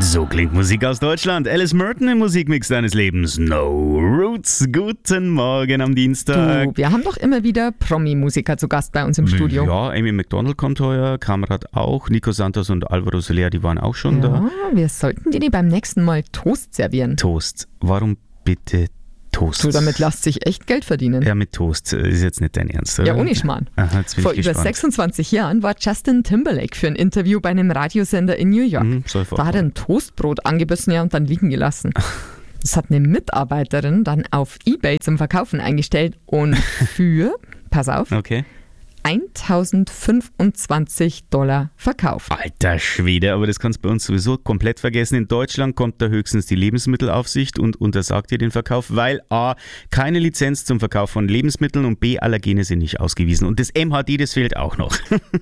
So klingt Musik aus Deutschland. Alice Merton im Musikmix deines Lebens. No Roots. Guten Morgen am Dienstag. Du, wir haben doch immer wieder Promi-Musiker zu Gast bei uns im Studio. Ja, Amy McDonald kommt heuer, Kamrat auch, Nico Santos und Alvaro Soler, die waren auch schon da. Ja, wir sollten dir beim nächsten Mal Toast servieren. Toast. Warum bitte Toast? Du, damit lässt sich echt Geld verdienen. Ja, mit Toast. Ist jetzt nicht dein Ernst, oder? Ja, ohne Schmarrn. Aha, jetzt bin Vor ich über gespannt. 26 Jahren war Justin Timberlake für ein Interview bei einem Radiosender in New York. Da hat er ein Toastbrot angebissen und dann liegen gelassen. Das hat eine Mitarbeiterin dann auf eBay zum Verkaufen eingestellt und für, pass auf, Okay. $1.025 verkauft. Alter Schwede, aber das kannst du bei uns sowieso komplett vergessen. In Deutschland kommt da höchstens die Lebensmittelaufsicht und untersagt dir den Verkauf, weil A, keine Lizenz zum Verkauf von Lebensmitteln und B, Allergene sind nicht ausgewiesen. Und das MHD, das fehlt auch noch.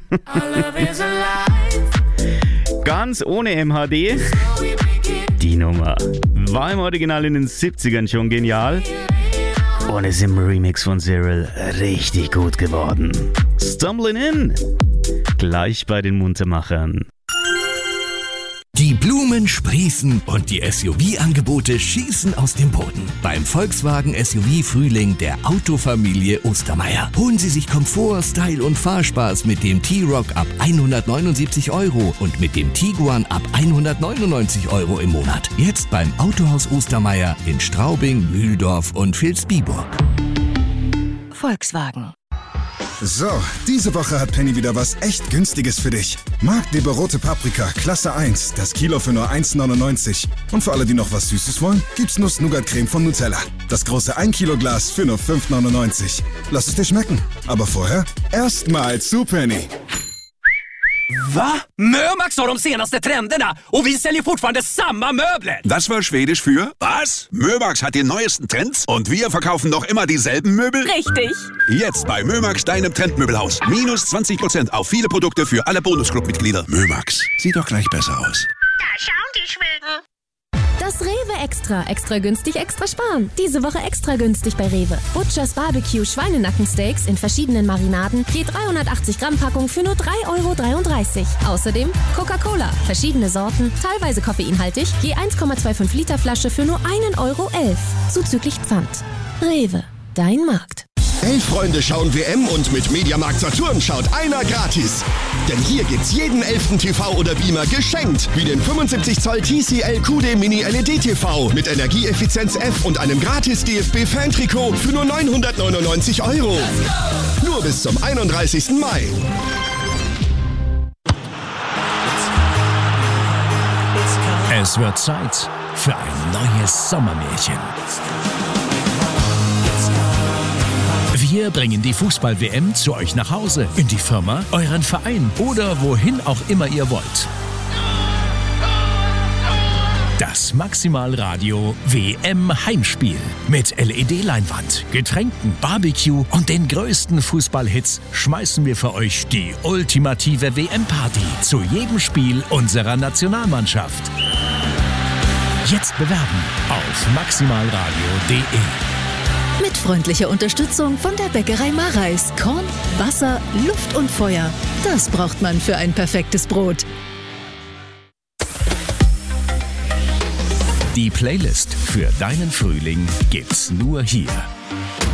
Ganz ohne MHD. Die Nummer war im Original in den 70ern schon genial und ist im Remix von Cyril richtig gut geworden. Stumbling In, gleich bei den Muntermachern. Die Blumen sprießen und die SUV-Angebote schießen aus dem Boden. Beim Volkswagen SUV-Frühling der Autofamilie Ostermeier. Holen Sie sich Komfort, Style und Fahrspaß mit dem T-Roc ab 179 € und mit dem Tiguan ab 199 € im Monat. Jetzt beim Autohaus Ostermeier in Straubing, Mühldorf und Vilsbiburg. Volkswagen. So, diese Woche hat Penny wieder was echt Günstiges für dich. Marktleber rote Paprika, Klasse 1, das Kilo für nur 1,99. Und für alle, die noch was Süßes wollen, gibt's Nuss-Nougat-Creme von Nutella. Das große 1 Kilo Glas für nur 5,99. Lass es dir schmecken. Aber vorher erstmal zu Penny. Va? Mömax har de senaste trenderna och vi säljer fortfarande samma möbler. Das war Schwedisch für was? Mömax hat die neuesten Trends und wir verkaufen noch immer dieselben Möbel? Richtig. Jetzt bei Mömax, deinem Trendmöbelhaus. Minus 20% auf viele Produkte für alle Bonusclub-Mitglieder. Mömax, sieht doch gleich besser aus. Da schauen die Schweden. Das Rewe Extra. Extra günstig, extra sparen. Diese Woche extra günstig bei Rewe. Butchers Barbecue Schweinenackensteaks in verschiedenen Marinaden. Je 380 Gramm Packung für nur 3,33 €. Außerdem Coca-Cola. Verschiedene Sorten, teilweise koffeinhaltig. Je 1,25 Liter Flasche für nur 1,11 €. Zuzüglich Pfand. Rewe. Dein Markt. 11 Freunde schauen WM und mit Mediamarkt Saturn schaut einer gratis. Denn hier gibt's jeden 11. TV oder Beamer geschenkt. Wie den 75 Zoll TCL QD Mini LED TV mit Energieeffizienz F und einem gratis DFB-Fan-Trikot für nur 999 €. Nur bis zum 31. Mai. Es wird Zeit für ein neues Sommermärchen. Wir bringen die Fußball-WM zu euch nach Hause, in die Firma, euren Verein oder wohin auch immer ihr wollt. Das Maximalradio WM-Heimspiel mit LED-Leinwand, Getränken, Barbecue und den größten Fußballhits schmeißen wir für euch die ultimative WM-Party zu jedem Spiel unserer Nationalmannschaft. Jetzt bewerben auf maximalradio.de. Mit freundlicher Unterstützung von der Bäckerei Mareis. Korn, Wasser, Luft und Feuer. Das braucht man für ein perfektes Brot. Die Playlist für deinen Frühling gibt's nur hier.